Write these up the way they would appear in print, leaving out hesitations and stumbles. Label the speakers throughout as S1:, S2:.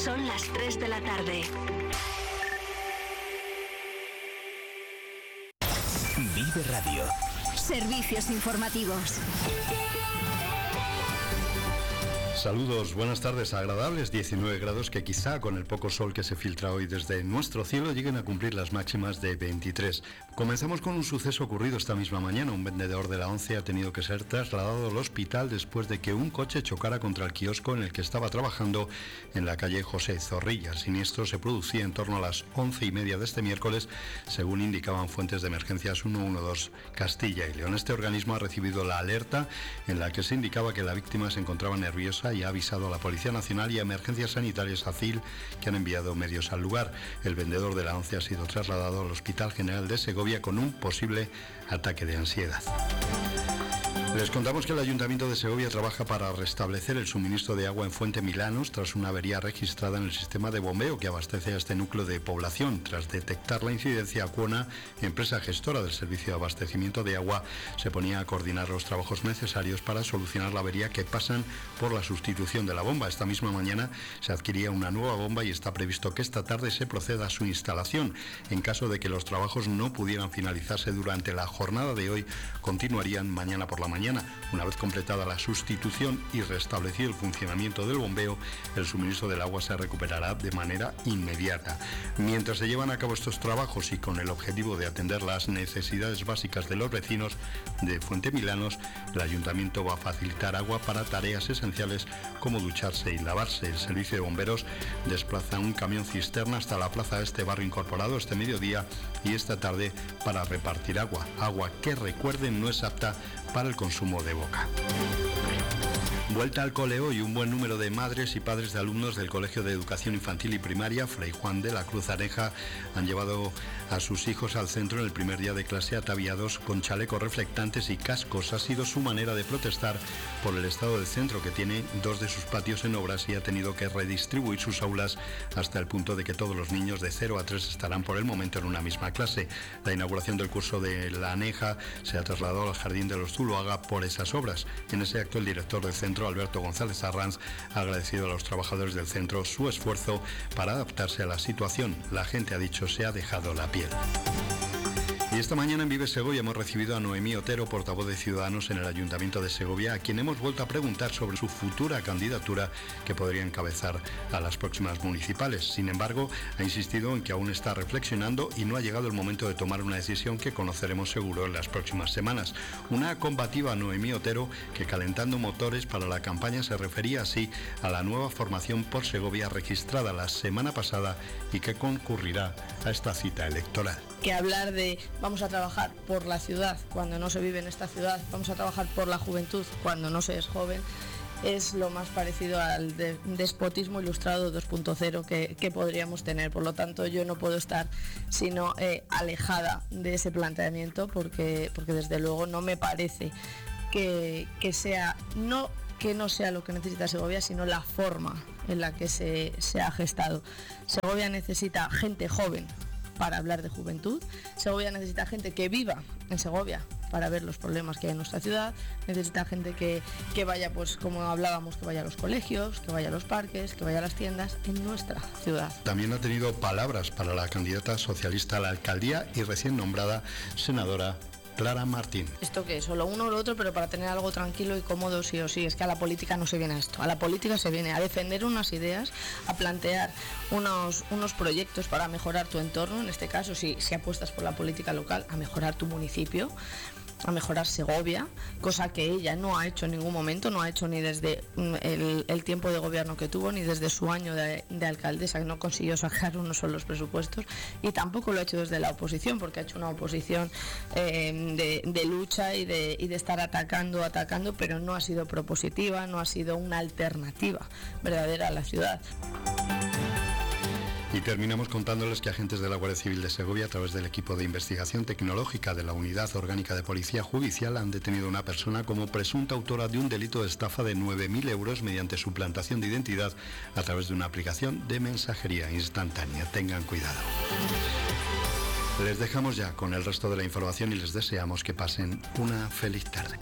S1: Son las 3 de la tarde.
S2: Vive Radio.
S1: Servicios informativos.
S3: Saludos, buenas tardes, agradables 19 grados que quizá con el poco sol que se filtra hoy desde nuestro cielo lleguen a cumplir las máximas de 23. Comenzamos con un suceso ocurrido esta misma mañana. Un vendedor de la ONCE ha tenido que ser trasladado al hospital después de que un coche chocara contra el kiosco en el que estaba trabajando en la calle José Zorrilla. El siniestro se producía en torno a las 11:30 de este miércoles, según indicaban fuentes de emergencias 112 Castilla y León. Este organismo ha recibido la alerta en la que se indicaba que la víctima se encontraba nerviosa y ha avisado a la Policía Nacional y a Emergencias Sanitarias ACIL, que han enviado medios al lugar. El vendedor de la ONCE ha sido trasladado al Hospital General de Segovia con un posible ataque de ansiedad. Les contamos que el Ayuntamiento de Segovia trabaja para restablecer el suministro de agua en Fuente Milanos tras una avería registrada en el sistema de bombeo que abastece a este núcleo de población. Tras detectar la incidencia, Acuona, empresa gestora del servicio de abastecimiento de agua, se ponía a coordinar los trabajos necesarios para solucionar la avería que pasan por la sustitución de la bomba. Esta misma mañana se adquiría una nueva bomba y está previsto que esta tarde se proceda a su instalación. En caso de que los trabajos no pudieran finalizarse durante la jornada de hoy, continuarían mañana por la mañana. Una vez completada la sustitución y restablecido el funcionamiento del bombeo, el suministro del agua se recuperará de manera inmediata. Mientras se llevan a cabo estos trabajos y con el objetivo de atender las necesidades básicas de los vecinos de Fuente Milanos, el Ayuntamiento va a facilitar agua para tareas esenciales como ducharse y lavarse. El servicio de bomberos desplaza un camión cisterna hasta la plaza de este barrio incorporado este mediodía y esta tarde para repartir agua. Agua que, recuerden, no es apta para el consumo de boca. Vuelta al cole hoy. Un buen número de madres y padres de alumnos del Colegio de Educación Infantil y Primaria Fray Juan de la Cruz Areja han llevado a sus hijos al centro en el primer día de clase ataviados con chalecos reflectantes y cascos. Ha sido su manera de protestar por el estado del centro, que tiene dos de sus patios en obras y ha tenido que redistribuir sus aulas hasta el punto de que todos los niños de 0 a 3 estarán por el momento en una misma clase. La inauguración del curso de la Aneja se ha trasladado al Jardín de los Zuloaga por esas obras. En ese acto, el director del centro, Alberto González Arranz, ha agradecido a los trabajadores del centro su esfuerzo para adaptarse a la situación. La gente, ha dicho, se ha dejado la piel. Y esta mañana en Vive Segovia hemos recibido a Noemí Otero, portavoz de Ciudadanos en el Ayuntamiento de Segovia, a quien hemos vuelto a preguntar sobre su futura candidatura que podría encabezar a las próximas municipales. Sin embargo, ha insistido en que aún está reflexionando y no ha llegado el momento de tomar una decisión que conoceremos seguro en las próximas semanas. Una combativa Noemí Otero que, calentando motores para la campaña, se refería así a la nueva formación por Segovia registrada la semana pasada y que concurrirá a esta cita electoral.
S4: Que hablar de vamos a trabajar por la ciudad cuando no se vive en esta ciudad, vamos a trabajar por la juventud cuando no se es joven, es lo más parecido al despotismo ilustrado 2.0 que podríamos tener. Por lo tanto, yo no puedo estar sino alejada de ese planteamiento porque desde luego no me parece que sea, no que no sea lo que necesita Segovia, sino la forma en la que se ha gestado. Segovia necesita gente joven para hablar de juventud. Segovia necesita gente que viva en Segovia para ver los problemas que hay en nuestra ciudad. Necesita gente que vaya, pues como hablábamos, que vaya a los colegios, que vaya a los parques, que vaya a las tiendas en nuestra ciudad.
S3: También ha tenido palabras para la candidata socialista a la alcaldía y recién nombrada senadora Clara Martín.
S4: Esto que es solo uno o lo otro, pero para tener algo tranquilo y cómodo sí o sí. Es que a la política no se viene a esto. A la política se viene a defender unas ideas, a plantear unos proyectos para mejorar tu entorno. En este caso, si apuestas por la política local, a mejorar tu municipio, a mejorar Segovia, cosa que ella no ha hecho en ningún momento, no ha hecho ni desde el tiempo de gobierno que tuvo, ni desde su año de alcaldesa, que no consiguió sacar unos solos presupuestos, y tampoco lo ha hecho desde la oposición, porque ha hecho una oposición de lucha y de estar atacando, pero no ha sido propositiva, no ha sido una alternativa verdadera a la ciudad.
S3: Y terminamos contándoles que agentes de la Guardia Civil de Segovia, a través del equipo de investigación tecnológica de la Unidad Orgánica de Policía Judicial, han detenido a una persona como presunta autora de un delito de estafa de 9.000 euros mediante suplantación de identidad a través de una aplicación de mensajería instantánea. Tengan cuidado. Les dejamos ya con el resto de la información y les deseamos que pasen una feliz tarde.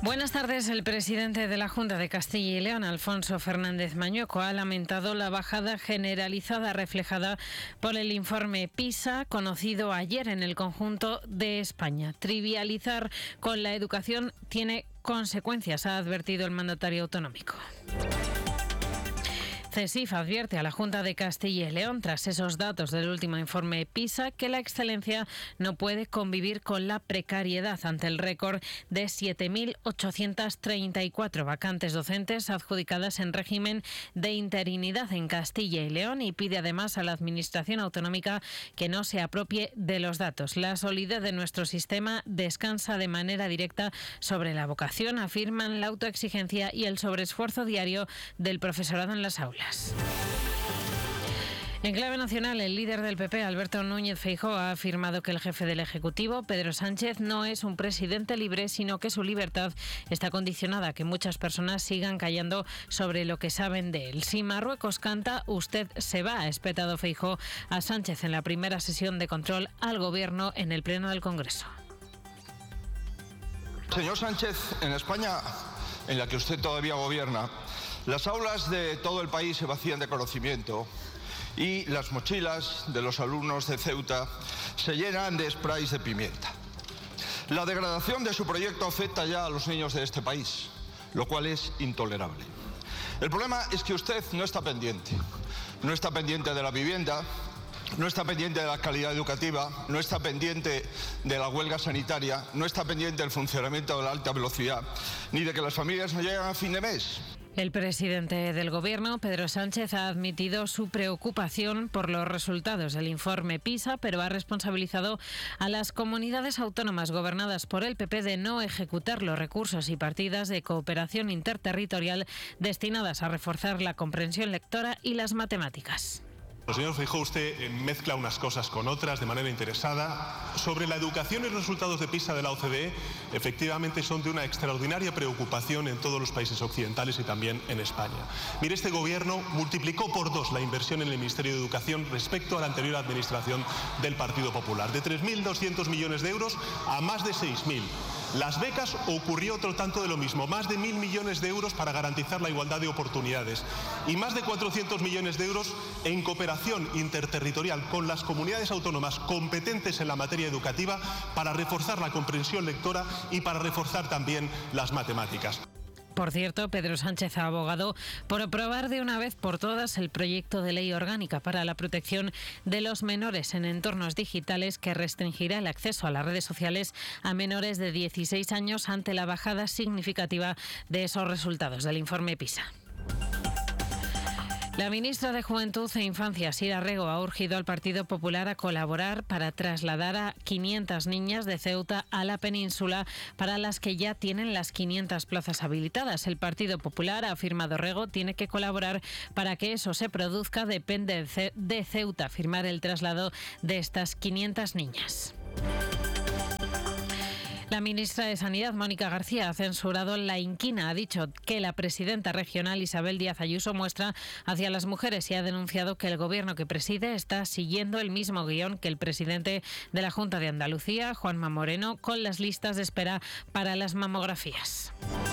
S5: Buenas tardes. El presidente de la Junta de Castilla y León, Alfonso Fernández Mañueco, ha lamentado la bajada generalizada reflejada por el informe PISA, conocido ayer en el conjunto de España. Trivializar con la educación tiene consecuencias, ha advertido el mandatario autonómico. CESIF advierte a la Junta de Castilla y León, tras esos datos del último informe PISA, que la excelencia no puede convivir con la precariedad ante el récord de 7.834 vacantes docentes adjudicadas en régimen de interinidad en Castilla y León, y pide además a la Administración autonómica que no se apropie de los datos. La solidez de nuestro sistema descansa de manera directa sobre la vocación, afirman, la autoexigencia y el sobreesfuerzo diario del profesorado en las aulas. En clave nacional, el líder del PP, Alberto Núñez Feijóo, ha afirmado que el jefe del Ejecutivo, Pedro Sánchez, no es un presidente libre, sino que su libertad está condicionada a que muchas personas sigan callando sobre lo que saben de él. Si Marruecos canta, usted se va, ha espetado Feijóo a Sánchez en la primera sesión de control al Gobierno en el Pleno del Congreso.
S6: Señor Sánchez, en España, en la que usted todavía gobierna, las aulas de todo el país se vacían de conocimiento y las mochilas de los alumnos de Ceuta se llenan de sprays de pimienta. La degradación de su proyecto afecta ya a los niños de este país, lo cual es intolerable. El problema es que usted no está pendiente. No está pendiente de la vivienda, no está pendiente de la calidad educativa, no está pendiente de la huelga sanitaria, no está pendiente del funcionamiento de la alta velocidad, ni de que las familias no lleguen a fin de mes.
S5: El presidente del Gobierno, Pedro Sánchez, ha admitido su preocupación por los resultados del informe PISA, pero ha responsabilizado a las comunidades autónomas gobernadas por el PP de no ejecutar los recursos y partidas de cooperación interterritorial destinadas a reforzar la comprensión lectora y las matemáticas.
S7: Señor Feijóo, usted mezcla unas cosas con otras de manera interesada. Sobre la educación y los resultados de PISA de la OCDE, efectivamente son de una extraordinaria preocupación en todos los países occidentales y también en España. Mire, este Gobierno multiplicó por 2 la inversión en el Ministerio de Educación respecto a la anterior administración del Partido Popular, de 3.200 millones de euros a más de 6.000. Las becas, ocurrió otro tanto de lo mismo, más de 1.000 millones de euros para garantizar la igualdad de oportunidades y más de 400 millones de euros en cooperación interterritorial con las comunidades autónomas competentes en la materia educativa para reforzar la comprensión lectora y para reforzar también las matemáticas.
S5: Por cierto, Pedro Sánchez ha abogado por aprobar de una vez por todas el proyecto de ley orgánica para la protección de los menores en entornos digitales, que restringirá el acceso a las redes sociales a menores de 16 años ante la bajada significativa de esos resultados del informe PISA. La ministra de Juventud e Infancia, Sira Rego, ha urgido al Partido Popular a colaborar para trasladar a 500 niñas de Ceuta a la península, para las que ya tienen las 500 plazas habilitadas. El Partido Popular, ha afirmado Rego, tiene que colaborar para que eso se produzca. Depende de Ceuta firmar el traslado de estas 500 niñas. La ministra de Sanidad, Mónica García, ha censurado la inquina. Ha dicho que la presidenta regional, Isabel Díaz Ayuso, muestra hacia las mujeres y ha denunciado que el Gobierno que preside está siguiendo el mismo guión que el presidente de la Junta de Andalucía, Juanma Moreno, con las listas de espera para las mamografías.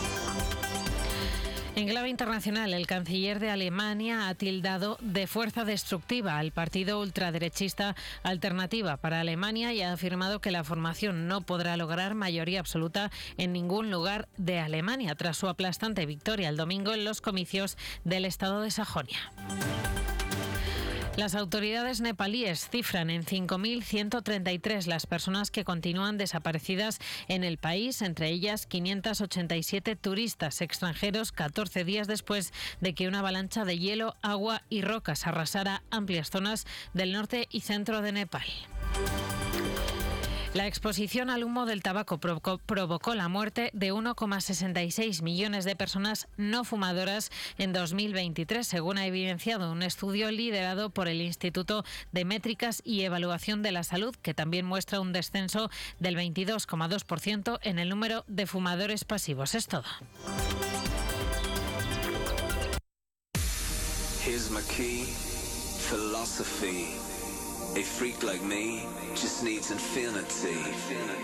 S5: En clave internacional, el canciller de Alemania ha tildado de fuerza destructiva al partido ultraderechista Alternativa para Alemania y ha afirmado que la formación no podrá lograr mayoría absoluta en ningún lugar de Alemania, tras su aplastante victoria el domingo en los comicios del estado de Sajonia. Las autoridades nepalíes cifran en 5.133 las personas que continúan desaparecidas en el país, entre ellas 587 turistas extranjeros, 14 días después de que una avalancha de hielo, agua y rocas arrasara amplias zonas del norte y centro de Nepal. La exposición al humo del tabaco provocó la muerte de 1,66 millones de personas no fumadoras en 2023, según ha evidenciado un estudio liderado por el Instituto de Métricas y Evaluación de la Salud, que también muestra un descenso del 22,2% en el número de fumadores pasivos. Es todo.
S8: Here's my key, philosophy. A freak like me just needs infinity.